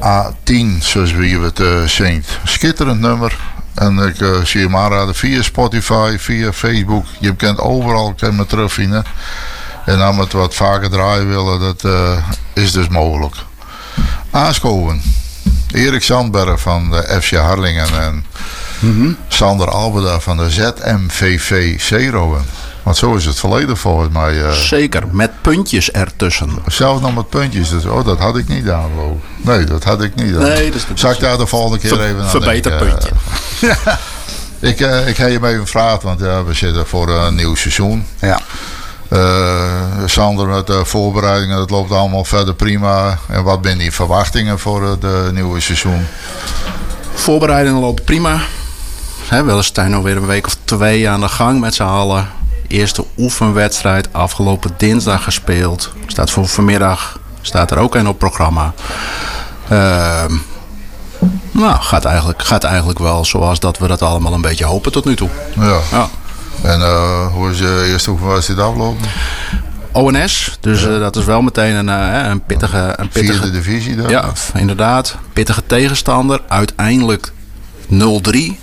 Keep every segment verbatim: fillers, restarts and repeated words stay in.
A tien, zoals we het uh, zingt. Schitterend nummer. En ik uh, zie hem aanraden via Spotify, via Facebook. Je kent overal kan me terugvinden. En als we het wat vaker draaien willen, dat uh, is dus mogelijk. Aanschoven. Erik Zandberg van de F C Harlingen en mm-hmm. Sander Albeda van de Z M V V Zeerowen. Want zo is het verleden volgens mij. Uh, Zeker, met puntjes ertussen. Zelfs nog met puntjes. Dus, oh, dat had ik niet aan. Nee, dat had ik niet aan. Nee, dus Zal ik daar de volgende keer ver, even aan verbeter puntje. Uh, ik, uh, ik ga je even vragen, want uh, we zitten voor een nieuw seizoen. Ja. Uh, Sander met de voorbereidingen, dat loopt allemaal verder prima. En wat zijn die verwachtingen voor het uh, nieuwe seizoen? Voorbereidingen lopen prima. He, wel eens zijn alweer een week of twee aan de gang met z'n allen. Eerste oefenwedstrijd afgelopen dinsdag gespeeld. Staat voor vanmiddag. Staat er ook een op programma. Uh, nou, gaat eigenlijk, gaat eigenlijk wel zoals dat we dat allemaal een beetje hopen tot nu toe. Ja. ja. En uh, hoe is je eerste oefenwedstrijd afgelopen? O N S, dus uh, dat is wel meteen een, uh, een pittige... Een pittige Vierde divisie dan? Ja, inderdaad. Pittige tegenstander. Uiteindelijk nul drie.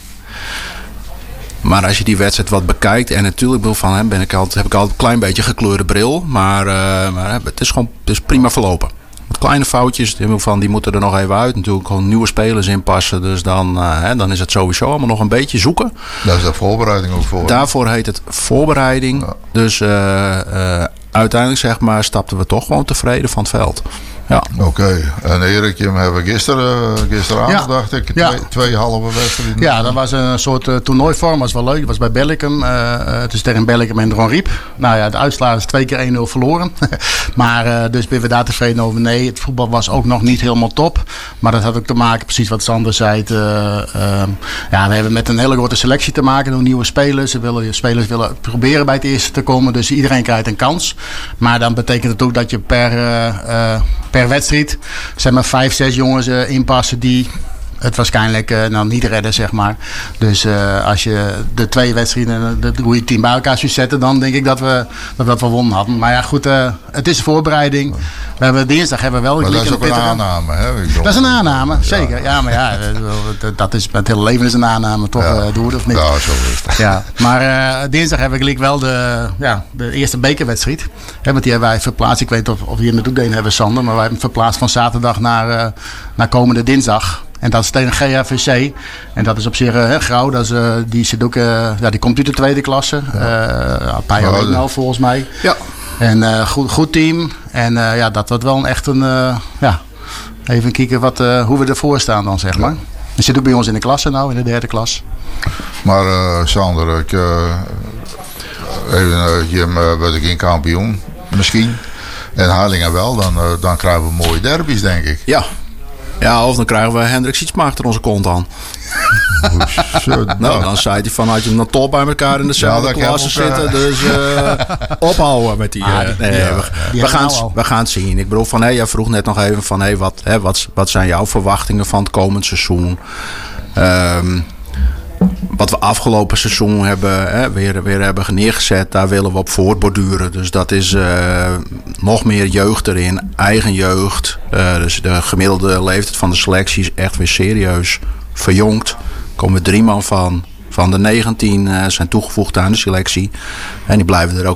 Maar als je die wedstrijd wat bekijkt... en natuurlijk ben, van, hè, ben ik altijd, heb ik altijd een klein beetje gekleurde bril... maar, uh, maar het is gewoon het is prima verlopen. Wat kleine foutjes, van, die moeten er nog even uit. Natuurlijk gewoon nieuwe spelers inpassen. Dus dan, uh, hè, dan is het sowieso allemaal nog een beetje zoeken. Daar is de voorbereiding ook voor. Daarvoor heet het voorbereiding. Ja. Dus uh, uh, uiteindelijk zeg maar, stapten we toch gewoon tevreden van het veld. Ja. Oké, okay. En Erik, je hebben gisteren, gisteravond ja. dacht ik, twee, ja. twee halve wedstrijden. Ja, dat was een soort uh, toernooivorm, was wel leuk. Dat was bij Bellicum. Uh, het is tegen Bellicum en Dron Riep. Nou ja, de uitslag is twee keer één nul verloren. maar uh, dus ben we daar tevreden over. Nee, het voetbal was ook nog niet helemaal top. Maar dat had ook te maken, precies wat Sander zei. Het, uh, uh, ja, we hebben met een hele grote selectie te maken door nieuwe spelers. Ze willen, spelers willen proberen bij het eerste te komen. Dus iedereen krijgt een kans. Maar dan betekent het ook dat je per... Uh, uh, per wedstrijd zeg maar vijf, zes jongens uh, inpassen die het waarschijnlijk uh, nou, niet redden, zeg maar. Dus uh, als je de twee wedstrijden, de goede team bij elkaar zou zetten, dan denk ik dat we dat, dat we gewonnen hadden. Maar ja, goed, uh, het is een voorbereiding. We hebben dinsdag hebben we wel... Maar dat is ook een aanname, hè? Dat is een aanname, zeker. Ja, ja maar ja, dat is, het hele leven is een aanname, toch? Ja. Uh, doe het of niet? Ja, zo is het. Ja, maar uh, dinsdag hebben we wel de, ja, de eerste bekerwedstrijd. Hè, want die hebben wij verplaatst. Ik weet of, of die in de doekdeen hebben, Sander. Maar wij hebben verplaatst van zaterdag naar, uh, naar komende dinsdag. En dat is tegen G H V C. En dat is op zich uh, Grauw. Dat is, uh, die, zit ook, uh, ja, die komt uit de tweede klasse. Uh, een paar jaar geleden al volgens mij. Ja. En uh, goed, goed team. En uh, ja, dat wordt wel een echt een... Uh, ja, even kijken wat, uh, hoe we ervoor staan dan, zeg maar. Ja. Die zit ook bij ons in de klasse nou, in de derde klas. Maar uh, Sander, ik, uh, even, uh, je uh, werd ik in kampioen misschien. En Harlingen wel, dan, uh, dan krijgen we mooie derbies, denk ik. Ja. Ja, of dan krijgen we Hendrik Sietsma achter onze kont aan. Zo, nou, dan zei hij van, had je dan top bij elkaar in dezelfde ja, klasse zitten. Dus uh, ophouden met die... Uh, ah, die nee, ja, we, ja, we, gaan, nou we gaan het zien. Ik bedoel van, hey, jij vroeg net nog even van, hey, wat, hè, wat, wat zijn jouw verwachtingen van het komend seizoen? Um, wat we afgelopen seizoen hebben, hè, weer, weer hebben neergezet, daar willen we op voortborduren. Dus dat is uh, nog meer jeugd erin, eigen jeugd. Uh, dus de gemiddelde leeftijd van de selectie is echt weer serieus verjongd. Er komen drie man van, van de negentien uh, zijn toegevoegd aan de selectie. En die blijven er ook